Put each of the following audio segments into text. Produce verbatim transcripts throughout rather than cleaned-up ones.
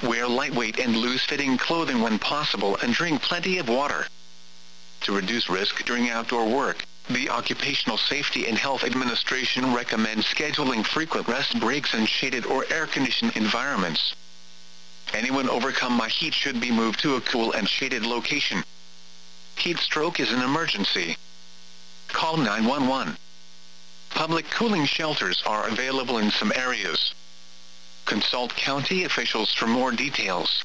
Wear lightweight and loose-fitting clothing when possible and drink plenty of water. To reduce risk during outdoor work, the Occupational Safety and Health Administration recommends scheduling frequent rest breaks in shaded or air-conditioned environments. Anyone overcome by heat should be moved to a cool and shaded location. Heat stroke is an emergency. Call nine one one. Public cooling shelters are available in some areas. Consult county officials for more details.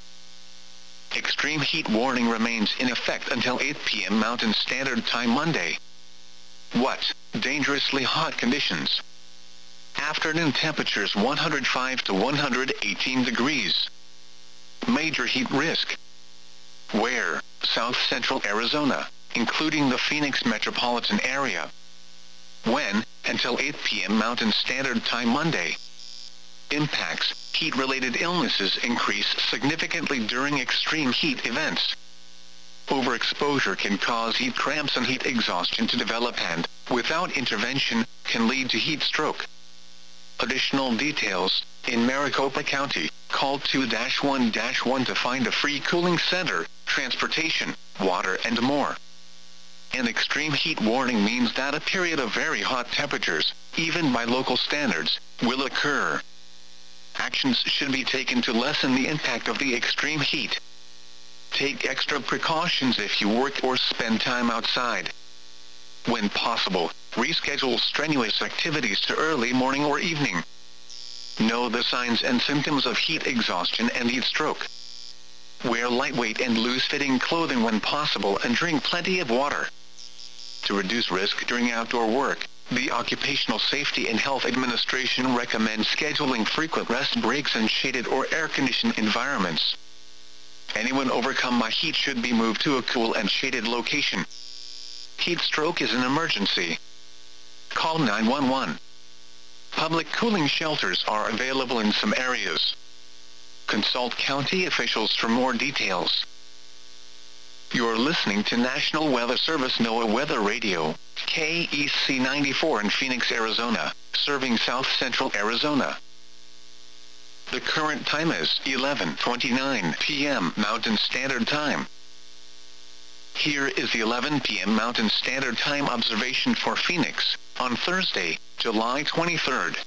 Extreme heat warning remains in effect until eight p m Mountain Standard Time Monday. What? Dangerously hot conditions. Afternoon temperatures one hundred five to one hundred eighteen degrees. Major heat risk. Where? South Central Arizona, including the Phoenix metropolitan area. When? Until eight p m Mountain Standard Time Monday. Impacts. Heat-related illnesses increase significantly during extreme heat events. Overexposure can cause heat cramps and heat exhaustion to develop and, without intervention, can lead to heat stroke. Additional details. In Maricopa County, call two one one to find a free cooling center, transportation, water and more. An extreme heat warning means that a period of very hot temperatures, even by local standards, will occur. Actions should be taken to lessen the impact of the extreme heat. Take extra precautions if you work or spend time outside. When possible, reschedule strenuous activities to early morning or evening. Know the signs and symptoms of heat exhaustion and heat stroke. Wear lightweight and loose-fitting clothing when possible and drink plenty of water. To reduce risk during outdoor work, the Occupational Safety and Health Administration recommends scheduling frequent rest breaks in shaded or air-conditioned environments. Anyone overcome by heat should be moved to a cool and shaded location. Heat stroke is an emergency. Call nine one one. Public cooling shelters are available in some areas. Consult county officials for more details. You're listening to National Weather Service NOAA Weather Radio, K E C ninety-four in Phoenix, Arizona, serving South Central Arizona. The current time is eleven twenty-nine p m Mountain Standard Time. Here is the eleven p m Mountain Standard Time observation for Phoenix, on Thursday, July twenty-third.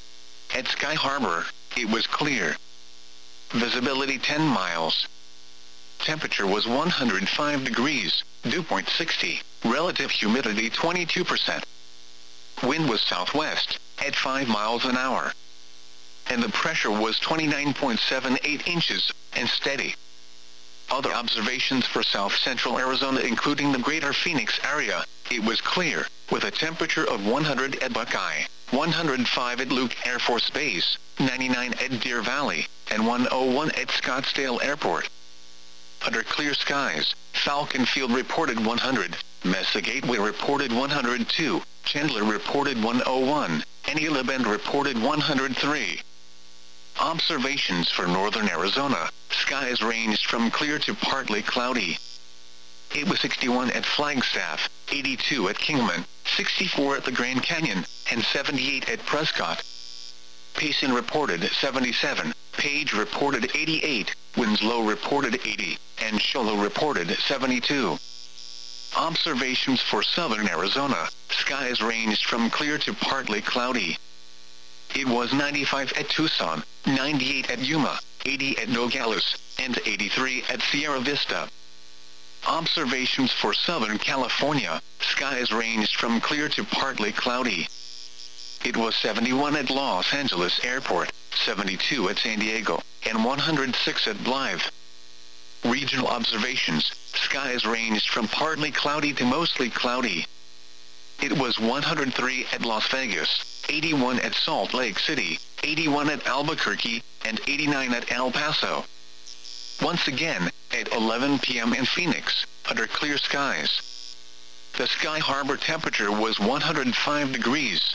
At Sky Harbor, it was clear. Visibility ten miles. Temperature was one hundred five degrees, dew point sixty, relative humidity twenty-two percent. Wind was southwest, at five miles an hour. And the pressure was twenty-nine point seven eight inches, and steady. Other observations for South Central Arizona including the greater Phoenix area, it was clear, with a temperature of one hundred at Buckeye, one hundred five at Luke Air Force Base, ninety-nine at Deer Valley, and one oh one at Scottsdale Airport. Under clear skies, Falcon Field reported one hundred, Mesa Gateway reported one hundred two, Chandler reported one oh one, and Gila Bend reported one hundred three. Observations for northern Arizona, skies ranged from clear to partly cloudy. It was sixty-one at Flagstaff, eighty-two at Kingman, sixty-four at the Grand Canyon, and seventy-eight at Prescott. Payson reported seventy-seven, Page reported eighty-eight, Winslow reported eighty, and Shoalo reported seventy-two. Observations for southern Arizona, skies ranged from clear to partly cloudy. It was ninety-five at Tucson, ninety-eight at Yuma, eighty at Nogales, and eighty-three at Sierra Vista. Observations for Southern California, skies ranged from clear to partly cloudy. It was seventy-one at Los Angeles Airport, seventy-two at San Diego, and one hundred six at Blythe. Regional observations, skies ranged from partly cloudy to mostly cloudy. It was one hundred three at Las Vegas, eighty-one at Salt Lake City, eighty-one at Albuquerque, and eighty-nine at El Paso. Once again, at eleven p m in Phoenix, under clear skies. The Sky Harbor temperature was one hundred five degrees.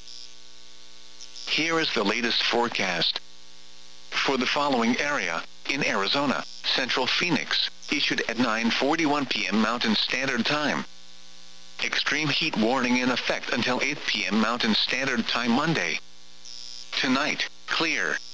Here is the latest forecast. For the following area, in Arizona, Central Phoenix, issued at nine forty-one p m Mountain Standard Time. Extreme heat warning in effect until eight p m Mountain Standard Time Monday. Tonight, clear.